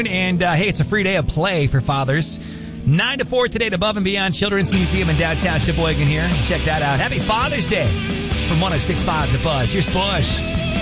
And, hey, it's a free day of play for fathers. 9 to 4 today at Above and Beyond Children's Museum in downtown Sheboygan here. Check that out. Happy Father's Day from 106.5 The Buzz. Here's Bush.